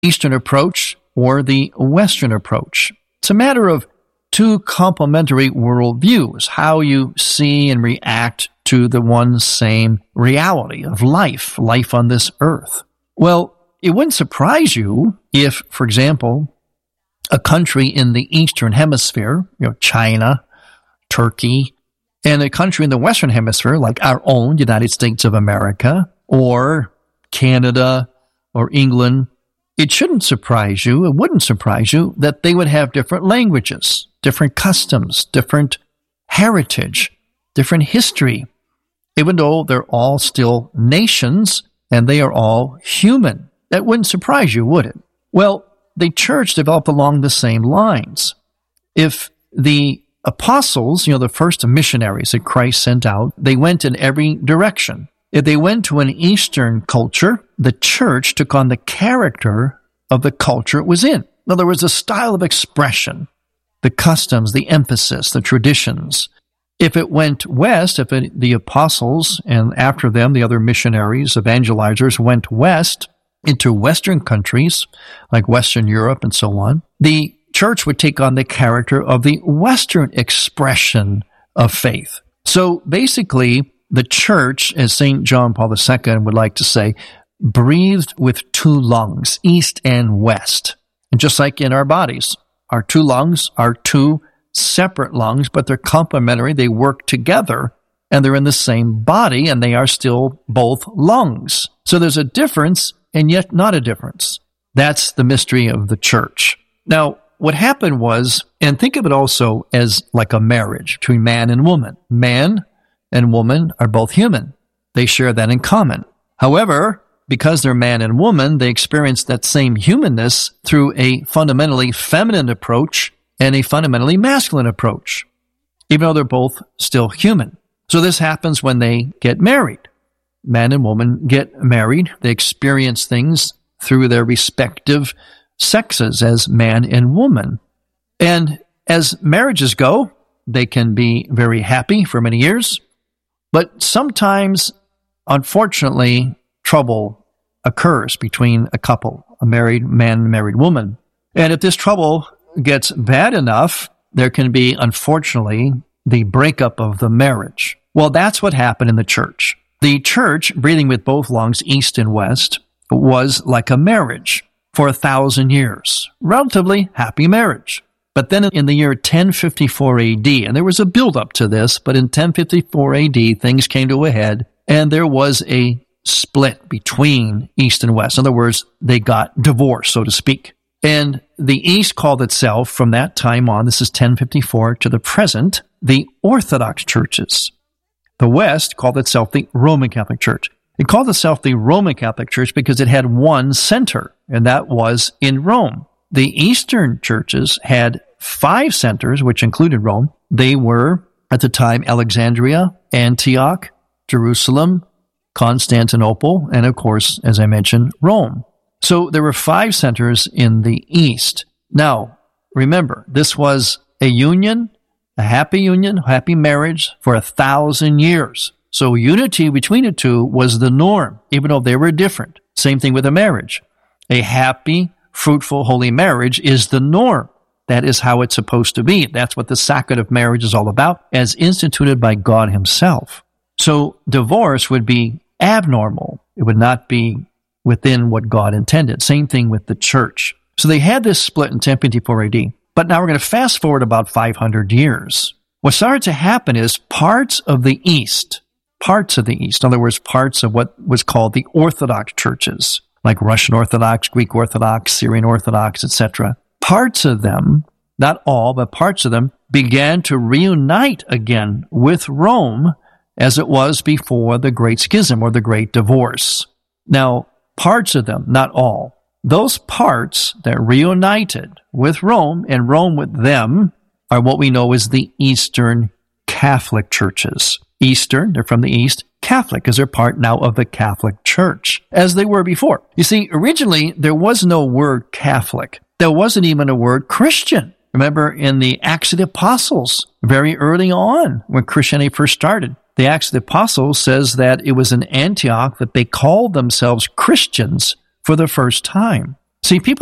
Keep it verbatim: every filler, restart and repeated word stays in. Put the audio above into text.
Eastern approach or the Western approach. It's a matter of two complementary worldviews, how you see and react to the one same reality of life, life on this earth. Well, it wouldn't surprise you if, for example, a country in the Eastern Hemisphere, you know, China, Turkey, and a country in the Western Hemisphere, like our own United States of America, or Canada, or England, it shouldn't surprise you, it wouldn't surprise you that they would have different languages, different customs, different heritage, different history, even though they're all still nations and they are all human. That wouldn't surprise you, would it? Well, the church developed along the same lines. If the apostles, you know, the first missionaries that Christ sent out, they went in every direction. If they went to an Eastern culture, the church took on the character of the culture it was in. In other words, the style of expression, the customs, the emphasis, the traditions. If it went west, if it, the apostles and after them the other missionaries, evangelizers went west into Western countries like Western Europe and so on, the church would take on the character of the Western expression of faith. So basically, the church, as Saint John Paul the Second would like to say, breathed with two lungs, east and west. And just like in our bodies, our two lungs are two separate lungs, but they're complementary. They work together, and they're in the same body, and they are still both lungs. So there's a difference, and yet not a difference. That's the mystery of the church. Now, what happened was, and think of it also as like a marriage between man and woman. Man and woman are both human. They share that in common. However, because they're man and woman, they experience that same humanness through a fundamentally feminine approach and a fundamentally masculine approach, even though they're both still human. So this happens when they get married. Man and woman get married. They experience things through their respective sexes as man and woman. And as marriages go, they can be very happy for many years. But sometimes, unfortunately, trouble occurs between a couple, a married man and married woman. And if this trouble gets bad enough, there can be, unfortunately, the breakup of the marriage. Well, that's what happened in the church. The church, breathing with both lungs, east and west, was like a marriage for a thousand years. Relatively happy marriage. But then in the year ten fifty-four A D, and there was a build-up to this, but in ten fifty-four A D, things came to a head, and there was a split between East and West. In other words, they got divorced, so to speak. And the East called itself, from that time on, this is ten fifty-four to the present, the Orthodox churches. The West called itself the Roman Catholic Church. It called itself the Roman Catholic Church because it had one center, and that was in Rome. The Eastern churches had five centers, which included Rome. They were, at the time, Alexandria, Antioch, Jerusalem, Constantinople, and of course, as I mentioned, Rome. So there were five centers in the East. Now, remember, this was a union, a happy union, happy marriage for a thousand years. So unity between the two was the norm, even though they were different. Same thing with a marriage. A happy, fruitful, holy marriage is the norm. That is how it's supposed to be. That's what the sacrament of marriage is all about, as instituted by God himself. So divorce would be abnormal. It would not be within what God intended. Same thing with the church. So they had this split in ten fifty-four A D. But now we're going to fast forward about five hundred years. What started to happen is parts of the East, parts of the East, in other words, parts of what was called the Orthodox churches, like Russian Orthodox, Greek Orthodox, Syrian Orthodox, et cetera. Parts of them, not all, but parts of them, began to reunite again with Rome as it was before the Great Schism or the Great Divorce. Now, parts of them, not all, those parts that reunited with Rome and Rome with them are what we know as the Eastern Catholic churches. Eastern, they're from the East. Catholic, because they're part now of the Catholic Church, as they were before. You see, originally, there was no word Catholic. There wasn't even a word Christian. Remember, in the Acts of the Apostles, very early on, when Christianity first started, the Acts of the Apostles says that it was in Antioch that they called themselves Christians for the first time. See, people